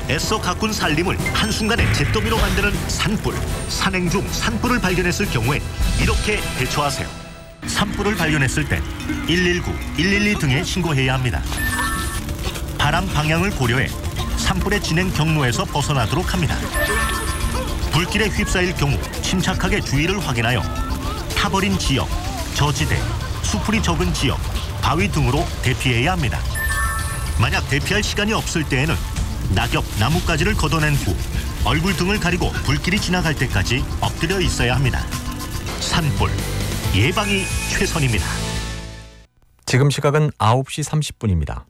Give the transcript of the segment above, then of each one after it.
애써 가꾼 살림을 한순간에 잿더미로 만드는 산불. 산행 중 산불을 발견했을 경우엔 이렇게 대처하세요. 산불을 발견했을 땐 119, 112 등에 신고해야 합니다. 바람 방향을 고려해 산불의 진행 경로에서 벗어나도록 합니다. 불길에 휩싸일 경우 침착하게 주위를 확인하여 타버린 지역, 저지대, 수풀이 적은 지역, 바위 등으로 대피해야 합니다. 만약 대피할 시간이 없을 때에는 낙엽, 나뭇가지를 걷어낸 후 얼굴 등을 가리고 불길이 지나갈 때까지 엎드려 있어야 합니다. 산불, 예방이 최선입니다. 지금 시각은 9시 30분입니다.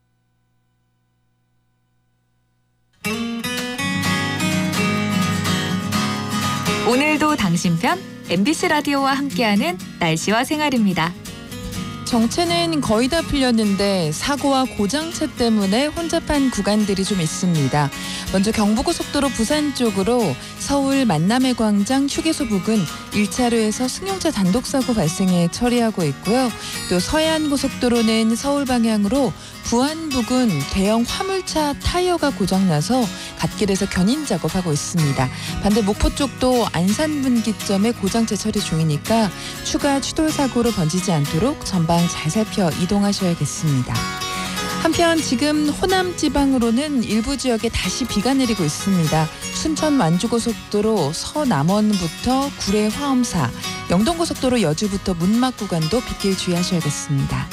오늘도 당신 편 MBC 라디오와 함께하는 날씨와 생활입니다. 정체는 거의 다 풀렸는데 사고와 고장차 때문에 혼잡한 구간들이 좀 있습니다. 먼저 경부고속도로 부산 쪽으로 서울 만남의 광장 휴게소 부근 1차로에서 승용차 단독사고 발생해 처리하고 있고요. 또 서해안고속도로는 서울 방향으로 부안 부근 대형 화물차 타이어가 고장나서 갓길에서 견인 작업하고 있습니다. 반대 목포 쪽도 안산 분기점에 고장차 처리 중이니까 추가 추돌 사고로 번지지 않도록 전방 잘 살펴 이동하셔야겠습니다. 한편 지금 호남 지방으로는 일부 지역에 다시 비가 내리고 있습니다. 순천 완주고속도로 서남원부터 구례 화엄사, 영동고속도로 여주부터 문막 구간도 빗길 주의하셔야겠습니다.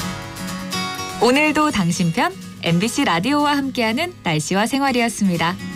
오늘도 당신 편 MBC 라디오와 함께하는 날씨와 생활이었습니다.